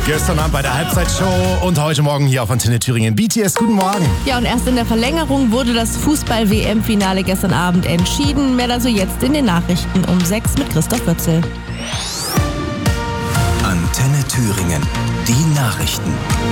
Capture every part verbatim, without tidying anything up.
Gestern Abend bei der Halbzeitshow und heute Morgen hier auf Antenne Thüringen. B T S, guten Morgen. Ja, und erst in der Verlängerung wurde das Fußball-W M-Finale gestern Abend entschieden. Mehr dazu jetzt in den Nachrichten um sechs mit Christoph Wötzel. Antenne Thüringen, die Nachrichten.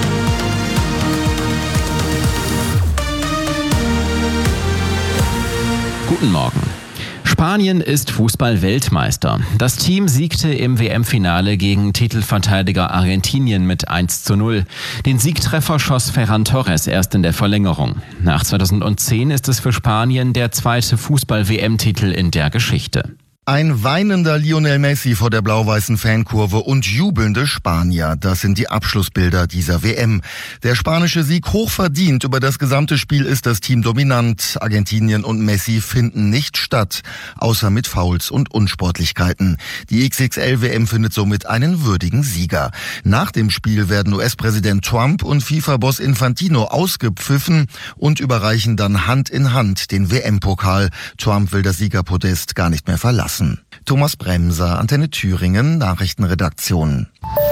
Guten Morgen. Spanien ist Fußball-Weltmeister. Das Team siegte im W M-Finale gegen Titelverteidiger Argentinien mit eins zu null. Den Siegtreffer schoss Ferran Torres erst in der Verlängerung. Nach zweitausendzehn ist es für Spanien der zweite Fußball-W M-Titel in der Geschichte. Ein weinender Lionel Messi vor der blau-weißen Fankurve und jubelnde Spanier. Das sind die Abschlussbilder dieser W M. Der spanische Sieg hochverdient. Über das gesamte Spiel ist das Team dominant. Argentinien und Messi finden nicht statt, außer mit Fouls und Unsportlichkeiten. Die X X L-W M findet somit einen würdigen Sieger. Nach dem Spiel werden U S-Präsident Trump und FIFA-Boss Infantino ausgepfiffen und überreichen dann Hand in Hand den W M-Pokal. Trump will das Siegerpodest gar nicht mehr verlassen. Thomas Bremser, Antenne Thüringen, Nachrichtenredaktion.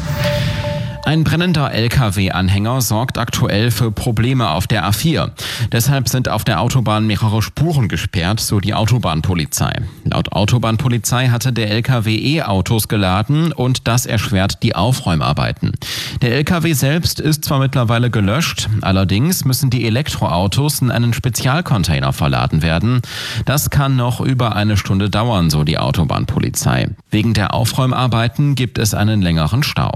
Ein brennender L K W-Anhänger sorgt aktuell für Probleme auf der A vier. Deshalb sind auf der Autobahn mehrere Spuren gesperrt, so die Autobahnpolizei. Laut Autobahnpolizei hatte der L K W E-Autos geladen und das erschwert die Aufräumarbeiten. Der L K W selbst ist zwar mittlerweile gelöscht, allerdings müssen die Elektroautos in einen Spezialcontainer verladen werden. Das kann noch über eine Stunde dauern, so die Autobahnpolizei. Wegen der Aufräumarbeiten gibt es einen längeren Stau.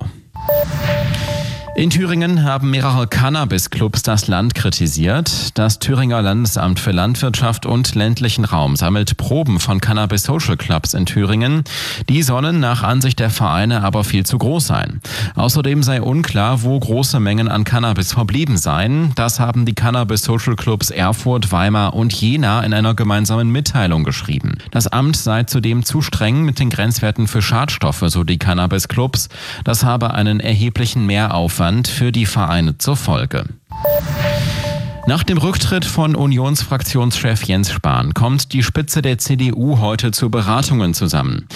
In Thüringen haben mehrere Cannabis-Clubs das Land kritisiert. Das Thüringer Landesamt für Landwirtschaft und ländlichen Raum sammelt Proben von Cannabis-Social-Clubs in Thüringen. Die sollen nach Ansicht der Vereine aber viel zu groß sein. Außerdem sei unklar, wo große Mengen an Cannabis verblieben seien. Das haben die Cannabis-Social-Clubs Erfurt, Weimar und Jena in einer gemeinsamen Mitteilung geschrieben. Das Amt sei zudem zu streng mit den Grenzwerten für Schadstoffe, so die Cannabis-Clubs. Das habe einen erheblichen Mehraufwand für die Vereine zur Folge. Nach dem Rücktritt von Unionsfraktionschef Jens Spahn kommt die Spitze der C D U heute zu Beratungen zusammen.